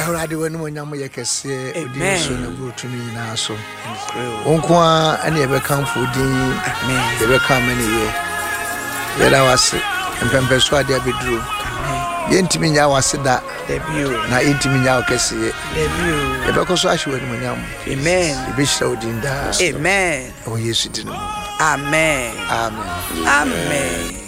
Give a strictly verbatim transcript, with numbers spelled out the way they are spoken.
Awurade wanu monyam ye kese odi so na brutu ni na so onko a ene ye bekamfo din amen ye bekam ne ye ye da wase empempe so ade abeduru ye ntimi nya wase da na intimi nya kese ye ye bekoso ahwe wanu monyam amen ye be shira odin da amen o Yesu din amen amen amen